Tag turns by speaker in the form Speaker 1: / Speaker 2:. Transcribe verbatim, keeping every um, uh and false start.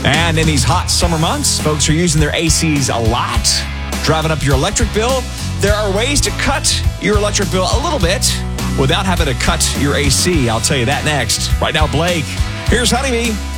Speaker 1: And in these hot summer months, folks are using their A Cs a lot, driving up your electric bill. There are ways to cut your electric bill a little bit without having to cut your A C. I'll tell you that next. Right now, Blake, here's Honeybee.